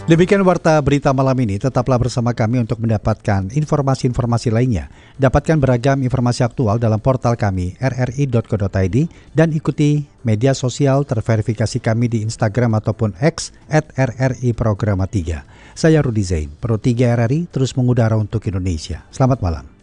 Demikian warta berita malam ini, tetaplah bersama kami untuk mendapatkan informasi-informasi lainnya. Dapatkan beragam informasi aktual dalam portal kami rri.co.id dan ikuti media sosial terverifikasi kami di Instagram ataupun X @RRI Programa 3. Saya Rudi Zain, Pro 3 RRI terus mengudara untuk Indonesia. Selamat malam.